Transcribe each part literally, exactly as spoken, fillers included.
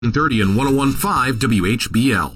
thirty and one oh one point five W H B L.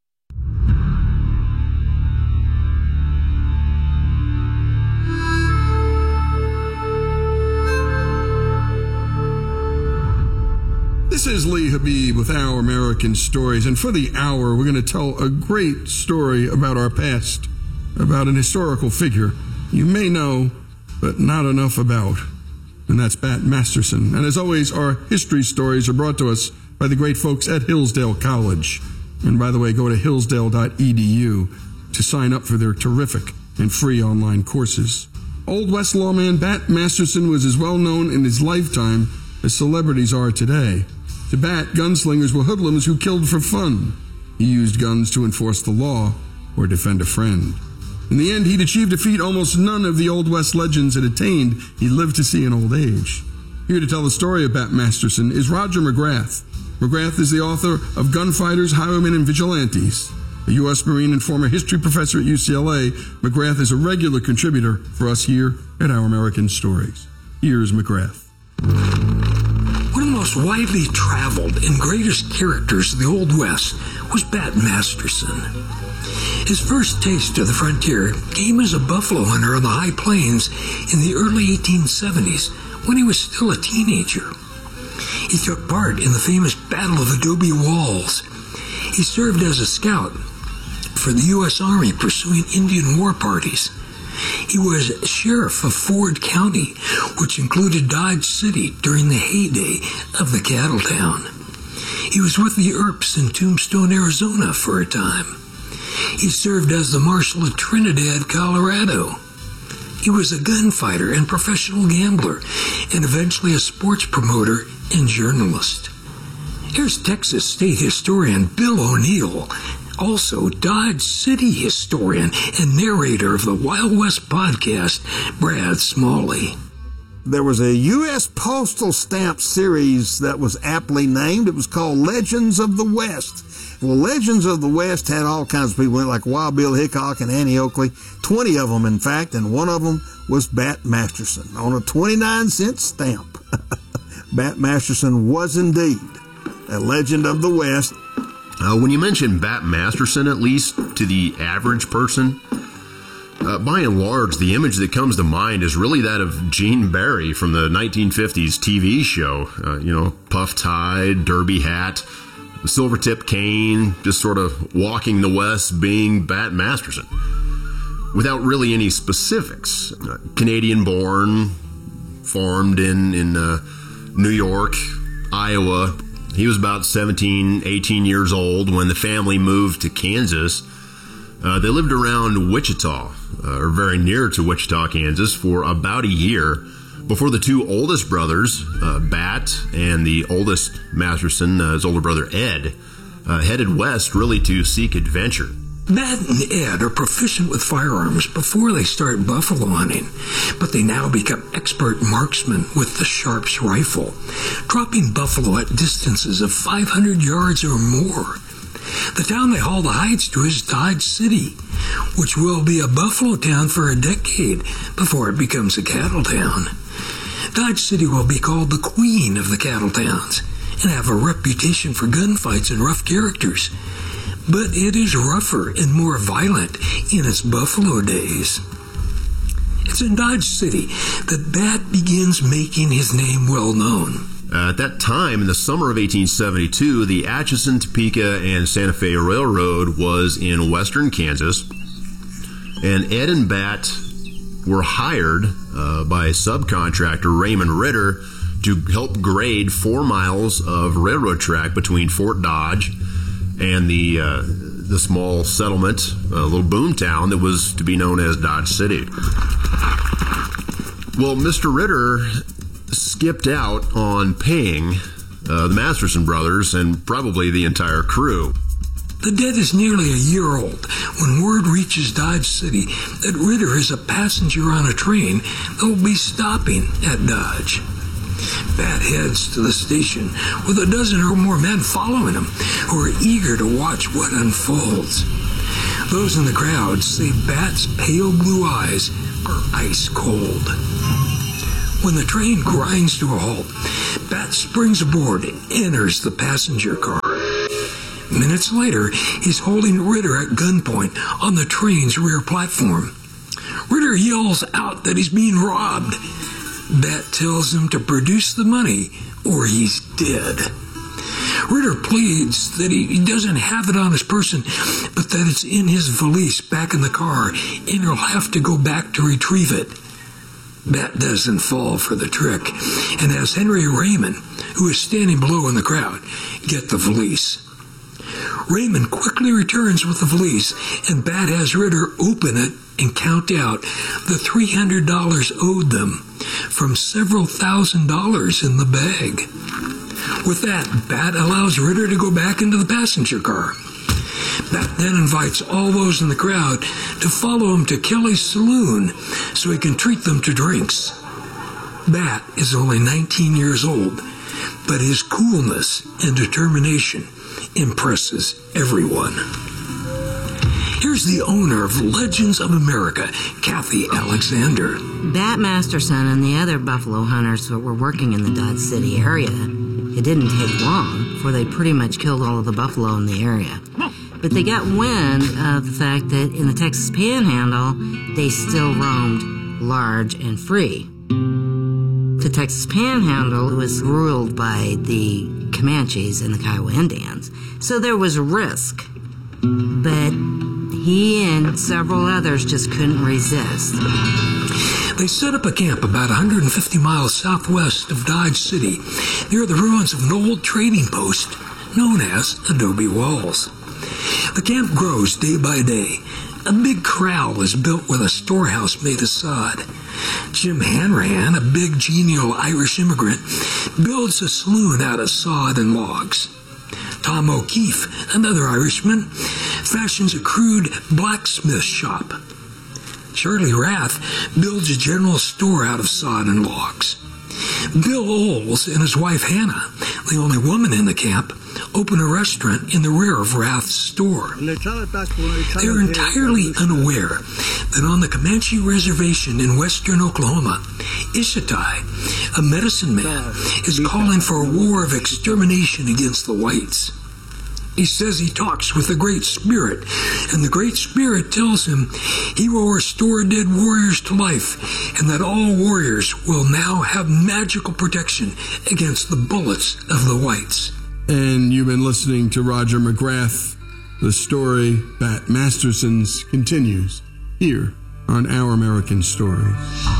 This is Lee Habib with Our American Stories, and for the hour, we're going to tell a great story about our past, about an historical figure you may know, but not enough about, and that's Bat Masterson. And as always, our history stories are brought to us by the great folks at Hillsdale College. And by the way, go to hillsdale dot e d u to sign up for their terrific and free online courses. Old West lawman Bat Masterson was as well known in his lifetime as celebrities are today. To Bat, gunslingers were hoodlums who killed for fun. He used guns to enforce the law or defend a friend. In the end, he'd achieved a feat almost none of the Old West legends had attained. He lived to see an old age. Here to tell the story of Bat Masterson is Roger McGrath. McGrath is the author of Gunfighters, Highwaymen, and Vigilantes. A U S Marine and former history professor at U C L A, McGrath is a regular contributor for us here at Our American Stories. Here's McGrath. One of the most widely traveled and greatest characters of the Old West was Bat Masterson. His first taste of the frontier came as a buffalo hunter on the high plains in the early eighteen seventies when he was still a teenager. He took part in the famous Battle of Adobe Walls. He served as a scout for the U S Army pursuing Indian war parties. He was sheriff of Ford County, which included Dodge City during the heyday of the cattle town. He was with the Earps in Tombstone, Arizona for a time. He served as the marshal at Trinidad, Colorado. He was a gunfighter and professional gambler, and eventually a sports promoter and journalist. Here's Texas State historian Bill O'Neill, also Dodge City historian and narrator of the Wild West podcast, Brad Smalley. There was a U S postal stamp series that was aptly named. It was called Legends of the West. Well, Legends of the West had all kinds of people in it, like Wild Bill Hickok and Annie Oakley, twenty of them, in fact, and one of them was Bat Masterson on a twenty-nine cent stamp. Bat Masterson was indeed a legend of the West. Uh, when you mention Bat Masterson, at least to the average person, uh, by and large, the image that comes to mind is really that of Gene Barry from the nineteen fifties T V show. Uh, you know, puff tie, derby hat, silver-tipped cane, just sort of walking the West being Bat Masterson. Without really any specifics. Uh, Canadian-born, farmed in, in uh, New York, Iowa. He was about seventeen, eighteen years old when the family moved to Kansas. Uh, they lived around Wichita, uh, or very near to Wichita, Kansas, for about a year before the two oldest brothers, uh, Bat and the oldest Masterson, uh, his older brother Ed, uh, headed west really to seek adventure. Bat and Ed are proficient with firearms before they start buffalo hunting, but they now become expert marksmen with the Sharps rifle, dropping buffalo at distances of five hundred yards or more. The town they haul the hides to is Dodge City, which will be a buffalo town for a decade before it becomes a cattle town. Dodge City will be called the Queen of the cattle towns and have a reputation for gunfights and rough characters. But it is rougher and more violent in its buffalo days. It's in Dodge City that Bat begins making his name well known. Uh, at that time, in the summer of eighteen seventy-two, the Atchison, Topeka, and Santa Fe Railroad was in western Kansas, and Ed and Bat were hired uh, by subcontractor Raymond Ritter to help grade four miles of railroad track between Fort Dodge and the uh, the small settlement, a little boom town that was to be known as Dodge City. Well, Mister Ritter skipped out on paying uh, the Masterson brothers and probably the entire crew. The debt is nearly a year old when word reaches Dodge City that Ritter is a passenger on a train that will be stopping at Dodge. Bat heads to the station with a dozen or more men following him who are eager to watch what unfolds. Those in the crowd say Bat's pale blue eyes are ice cold. When the train grinds to a halt, Bat springs aboard and enters the passenger car. Minutes later, he's holding Ritter at gunpoint on the train's rear platform. Ritter yells out that he's being robbed. Bat tells him to produce the money or he's dead. Ritter pleads that he, he doesn't have it on his person, but that it's in his valise back in the car, and he'll have to go back to retrieve it. Bat doesn't fall for the trick and has Henry Raymond, who is standing below in the crowd, get the valise. Raymond quickly returns with the valise, and Bat has Ritter open it and count out the three hundred dollars owed them from several thousand dollars in the bag. With that, Bat allows Ritter to go back into the passenger car. Bat then invites all those in the crowd to follow him to Kelly's saloon so he can treat them to drinks. Bat is only nineteen years old, but his coolness and determination impresses everyone. Here's the owner of Legends of America, Kathy Alexander. Bat Masterson and the other buffalo hunters that were working in the Dodge City area, it didn't take long, for they pretty much killed all of the buffalo in the area. But they got wind of the fact that in the Texas Panhandle, they still roamed large and free. The Texas Panhandle was ruled by the Comanches and the Kiowa Indians, so there was a risk. But he and several others just couldn't resist. They set up a camp about one hundred fifty miles southwest of Dodge City, near the ruins of an old trading post known as Adobe Walls. The camp grows day by day. A big corral is built with a storehouse made of sod. Jim Hanrahan, a big, genial Irish immigrant, builds a saloon out of sod and logs. Tom O'Keefe, another Irishman, fashions a crude blacksmith shop. Charlie Rath builds a general store out of sod and logs. Bill Oles and his wife Hannah, the only woman in the camp, open a restaurant in the rear of Rath's store. They're entirely unaware that on the Comanche Reservation in western Oklahoma, Ishitai, a medicine man, is calling for a war of extermination against the whites. He says he talks with the Great Spirit, and the Great Spirit tells him he will restore dead warriors to life, and that all warriors will now have magical protection against the bullets of the whites. And you've been listening to Roger McGrath. The story, Bat Masterson's, continues here on Our American Stories.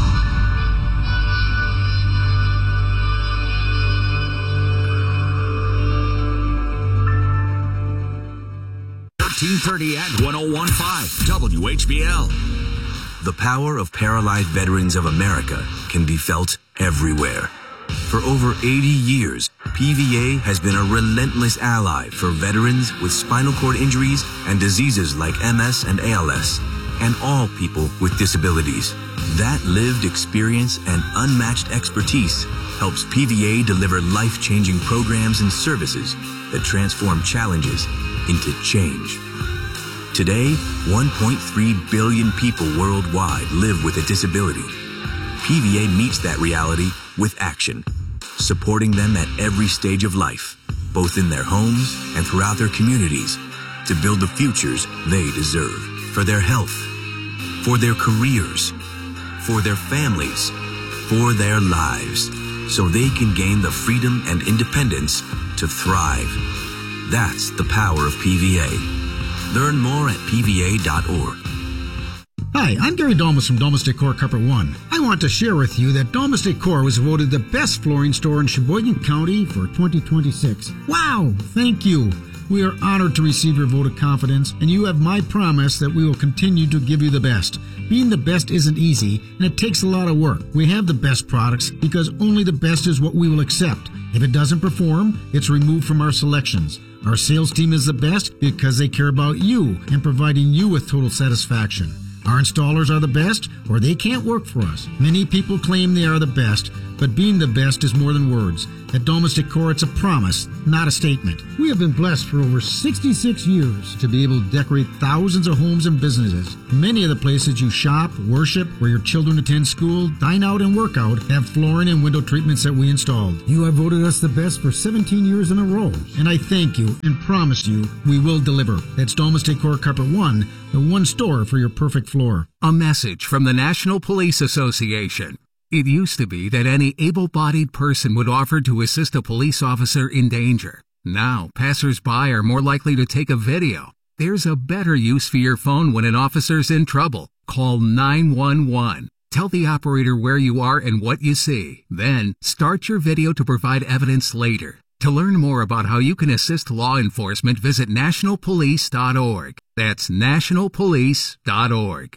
thirteen thirty at one oh one point five W H B L. The power of paralyzed veterans of America can be felt everywhere. For over eighty years, P V A has been a relentless ally for veterans with spinal cord injuries and diseases like M S and A L S, and all people with disabilities. That lived experience and unmatched expertise helps P V A deliver life-changing programs and services that transform challenges into change. Today, one point three billion people worldwide live with a disability. P V A meets that reality with action, supporting them at every stage of life, both in their homes and throughout their communities, to build the futures they deserve for their health, for their careers, for their families, for their lives, so they can gain the freedom and independence to thrive. That's the power of P V A. Learn more at P V A dot org. Hi, I'm Gary Domus from Domus Decor Carpet One. I want to share with you that Domus Decor was voted the best flooring store in Sheboygan County for twenty twenty-six. Wow, thank you. We are honored to receive your vote of confidence, and you have my promise that we will continue to give you the best. Being the best isn't easy, and it takes a lot of work. We have the best products because only the best is what we will accept. If it doesn't perform, it's removed from our selections. Our sales team is the best because they care about you and providing you with total satisfaction. Our installers are the best, or they can't work for us. Many people claim they are the best, but being the best is more than words. At Domus Decor, it's a promise, not a statement. We have been blessed for over sixty-six years to be able to decorate thousands of homes and businesses. Many of the places you shop, worship, where your children attend school, dine out, and work out have flooring and window treatments that we installed. You have voted us the best for seventeen years in a row, and I thank you and promise you we will deliver. That's Domus Decor Carpet One, the one store for your perfect floor. A message from the National Police Association. It used to be that any able-bodied person would offer to assist a police officer in danger. Now, passers-by are more likely to take a video. There's a better use for your phone when an officer's in trouble. Call nine one one. Tell the operator where you are and what you see. Then, start your video to provide evidence later. To learn more about how you can assist law enforcement, visit national police dot org. That's national police dot org.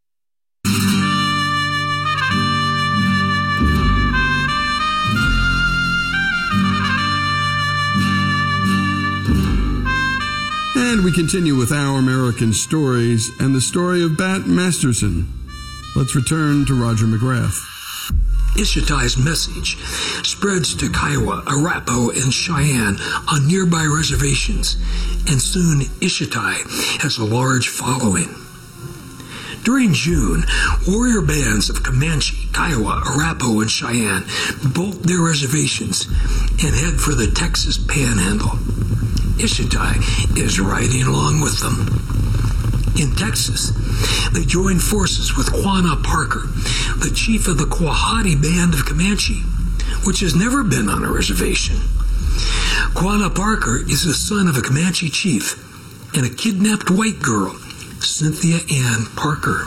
And we continue with Our American Stories and the story of Bat Masterson. Let's return to Roger McGrath. Ishitai's message spreads to Kiowa, Arapaho, and Cheyenne on nearby reservations, and soon Ishitai has a large following. During June, warrior bands of Comanche, Kiowa, Arapaho, and Cheyenne bolt their reservations and head for the Texas Panhandle. Ishitai is riding along with them. In Texas, they join forces with Quanah Parker, the chief of the Quahati Band of Comanche, which has never been on a reservation. Quanah Parker is the son of a Comanche chief and a kidnapped white girl, Cynthia Ann Parker.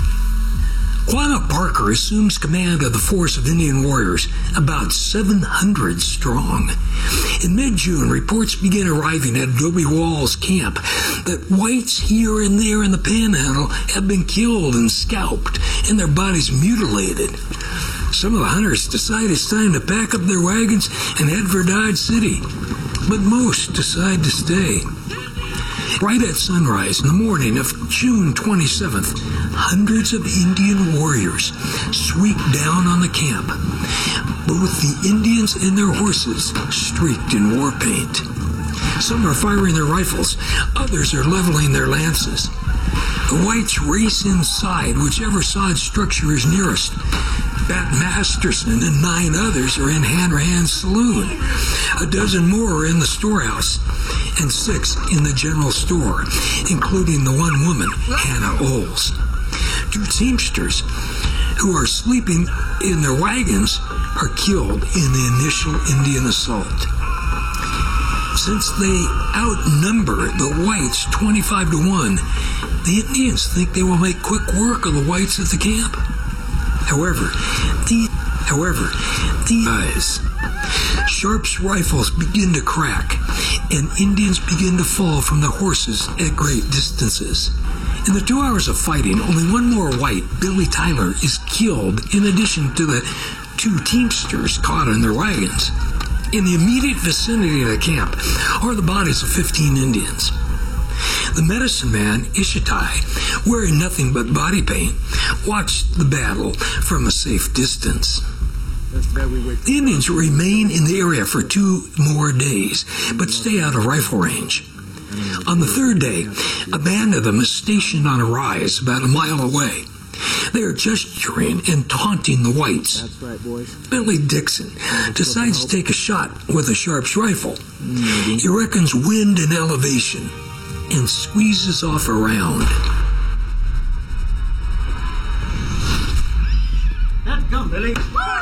Quanah Parker assumes command of the force of Indian warriors, about seven hundred strong. In mid-June, reports begin arriving at Adobe Walls camp that whites here and there in the Panhandle have been killed and scalped and their bodies mutilated. Some of the hunters decide it's time to pack up their wagons and head for Dodge City, but most decide to stay. Right at sunrise in the morning of June twenty-seventh, hundreds of Indian warriors sweep down on the camp. Both the Indians and their horses streaked in war paint. Some are firing their rifles, others are leveling their lances. The whites race inside whichever sod structure is nearest. Bat Masterson and nine others are in Hanrahan's saloon. A dozen more are in the storehouse, and six in the general store, including the one woman, Hannah Oles. Two teamsters who are sleeping in their wagons are killed in the initial Indian assault. Since they outnumber the whites twenty-five to one, the Indians think they will make quick work of the whites at the camp. However, the, however, the eyes. Sharp's rifles begin to crack, and Indians begin to fall from their horses at great distances. In the two hours of fighting, only one more white, Billy Tyler, is killed, in addition to the two teamsters caught in their wagons. In the immediate vicinity of the camp are the bodies of fifteen Indians. The medicine man, Ishitai, wearing nothing but body paint, watched the battle from a safe distance. The Indians remain in the area for two more days, but stay out of rifle range. On the third day, a band of them is stationed on a rise about a mile away. They are gesturing and taunting the whites. That's right, boys. Billy Dixon decides to take a shot with a Sharp's rifle. He reckons wind and elevation and squeezes off a round. Let's go, Billy.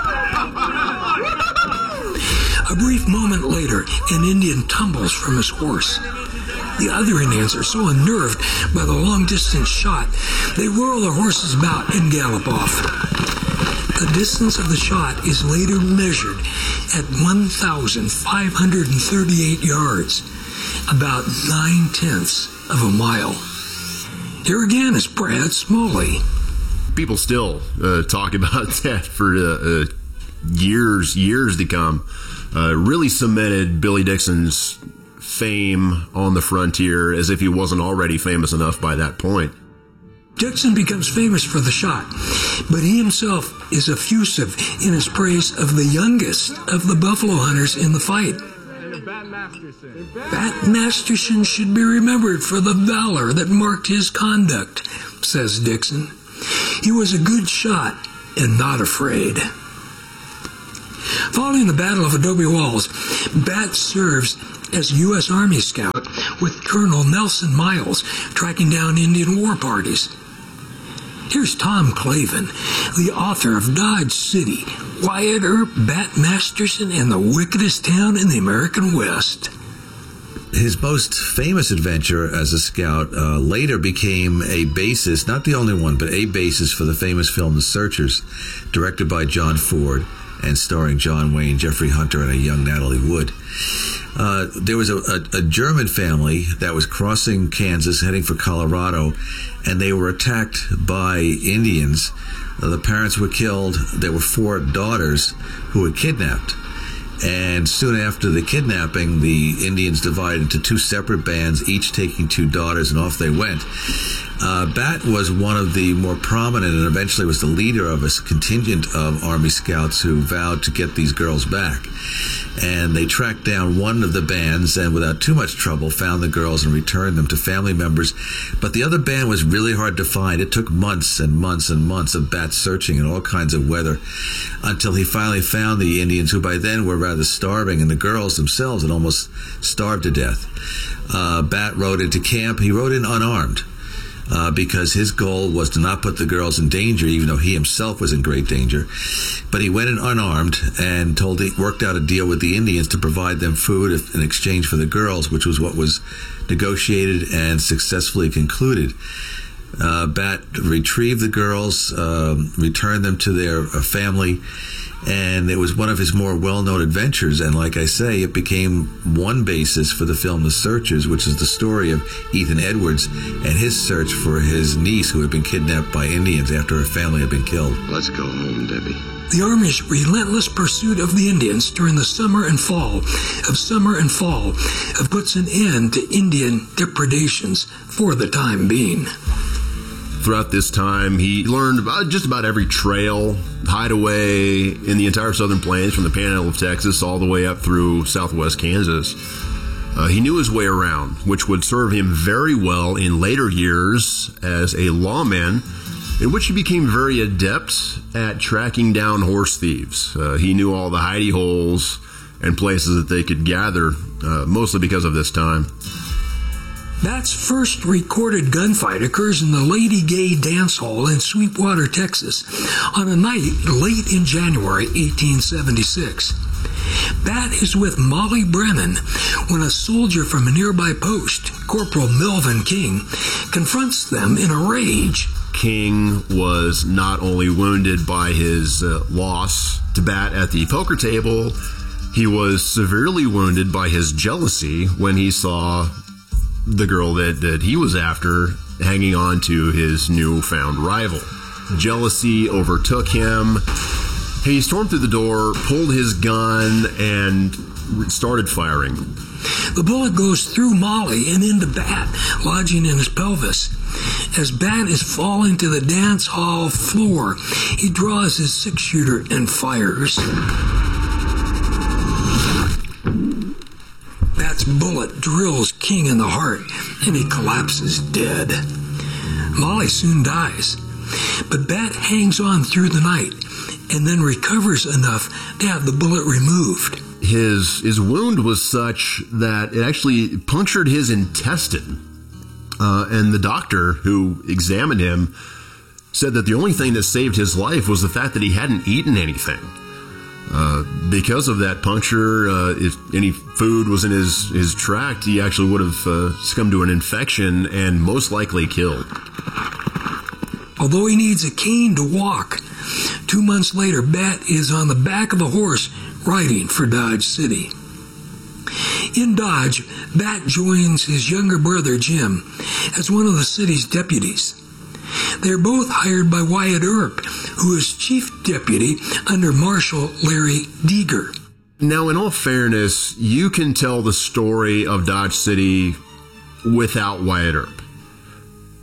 A brief moment later, an Indian tumbles from his horse. The other Indians are so unnerved by the long-distance shot, they whirl their horses about and gallop off. The distance of the shot is later measured at one thousand five hundred thirty-eight yards, about nine-tenths of a mile. Here again is Brad Smalley. People still uh, talk about that for uh, uh, years, years to come. Uh, really cemented Billy Dixon's fame on the frontier as if he wasn't already famous enough by that point. Dixon becomes famous for the shot, but he himself is effusive in his praise of the youngest of the buffalo hunters in the fight. Bat Masterson should be remembered for the valor that marked his conduct, says Dixon. He was a good shot and not afraid. Following the Battle of Adobe Walls, Bat serves as U S Army Scout with Colonel Nelson Miles, tracking down Indian war parties. Here's Tom Clavin, the author of Dodge City, Wyatt Earp, Bat Masterson, and the wickedest town in the American West. His most famous adventure as a scout uh, later became a basis, not the only one, but a basis for the famous film The Searchers, directed by John Ford and starring John Wayne, Jeffrey Hunter, and a young Natalie Wood. Uh, there was a, a, a German family that was crossing Kansas, heading for Colorado, and they were attacked by Indians. Uh, the parents were killed. There were four daughters who were kidnapped. And soon after the kidnapping, the Indians divided into two separate bands, each taking two daughters, and off they went. Uh, Bat was one of the more prominent and eventually was the leader of a contingent of Army Scouts who vowed to get these girls back. And they tracked down one of the bands and without too much trouble found the girls and returned them to family members. But the other band was really hard to find. It took months and months and months of Bat searching in all kinds of weather until he finally found the Indians, who by then were rather starving, and the girls themselves had almost starved to death. Uh, Bat rode into camp. He rode in unarmed. Uh, because his goal was to not put the girls in danger, even though he himself was in great danger. But he went in unarmed and told he worked out a deal with the Indians to provide them food if, in exchange for the girls, which was what was negotiated and successfully concluded. Uh, Bat retrieved the girls, uh, returned them to their uh, family, and it was one of his more well-known adventures. And like I say, it became one basis for the film The Searchers, which is the story of Ethan Edwards and his search for his niece who had been kidnapped by Indians after her family had been killed. Let's go home, Debbie. The Army's relentless pursuit of the Indians during the summer and fall of summer and fall puts an end to Indian depredations for the time being. Throughout this time, he learned about just about every trail, hideaway in the entire southern plains, from the Panhandle of Texas all the way up through southwest Kansas. Uh, he knew his way around, which would serve him very well in later years as a lawman, in which he became very adept at tracking down horse thieves. Uh, he knew all the hidey holes and places that they could gather, uh, mostly because of this time. Bat's first recorded gunfight occurs in the Lady Gay Dance Hall in Sweetwater, Texas, on a night late in January eighteen seventy-six. Bat is with Molly Brennan when a soldier from a nearby post, Corporal Melvin King, confronts them in a rage. King was not only wounded by his uh, loss to Bat at the poker table, he was severely wounded by his jealousy when he saw the girl that, that he was after hanging on to his newfound rival. Jealousy overtook him. He stormed through the door, pulled his gun, and started firing. The bullet goes through Molly and into Bat, lodging in his pelvis. As Bat is falling to the dance hall floor, he draws his six-shooter and fires. Bat's bullet drills King in the heart, and he collapses dead. Molly soon dies, but Bat hangs on through the night and then recovers enough to have the bullet removed. His, his wound was such that it actually punctured his intestine. Uh, and the doctor who examined him said that the only thing that saved his life was the fact that he hadn't eaten anything. Uh, because of that puncture, uh, if any food was in his, his tract, he actually would have uh, succumbed to an infection and most likely killed. Although he needs a cane to walk, two months later, Bat is on the back of a horse riding for Dodge City. In Dodge, Bat joins his younger brother, Jim, as one of the city's deputies. They're both hired by Wyatt Earp, who is chief deputy under Marshal Larry Deeger. Now, in all fairness, you can tell the story of Dodge City without Wyatt Earp.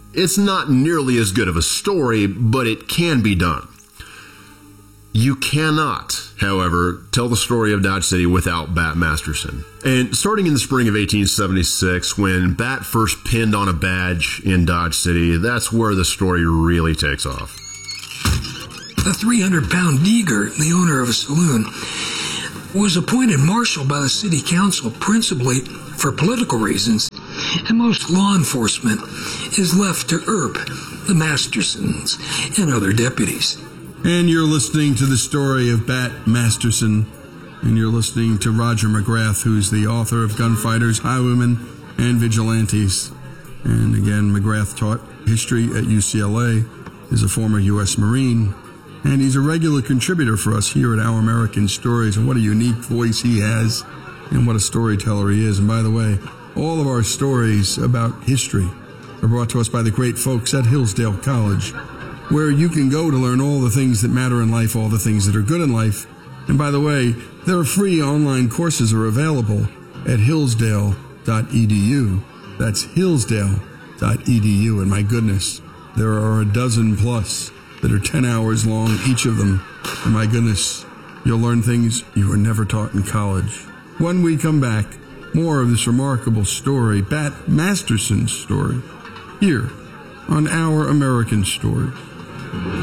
It's not nearly as good of a story, but it can be done. You cannot, however, tell the story of Dodge City without Bat Masterson. And starting in the spring of eighteen seventy-six, when Bat first pinned on a badge in Dodge City, that's where the story really takes off. A three hundred pound Deeger, the owner of a saloon, was appointed marshal by the city council principally for political reasons, and most law enforcement is left to Earp, the Mastersons, and other deputies. And you're listening to the story of Bat Masterson, and you're listening to Roger McGrath, who's the author of Gunfighters, Highwaymen, and Vigilantes. And again, McGrath taught history at U C L A, is a former U S Marine, and he's a regular contributor for us here at Our American Stories. And what a unique voice he has, and what a storyteller he is. And by the way, all of our stories about history are brought to us by the great folks at Hillsdale College, where you can go to learn all the things that matter in life, all the things that are good in life. And by the way, their free online courses are available at hillsdale dot e d u. That's hillsdale dot e d u. And my goodness, there are a dozen plus that are ten hours long, each of them. And my goodness, you'll learn things you were never taught in college. When we come back, more of this remarkable story, Bat Masterson's story, here on Our American Stories.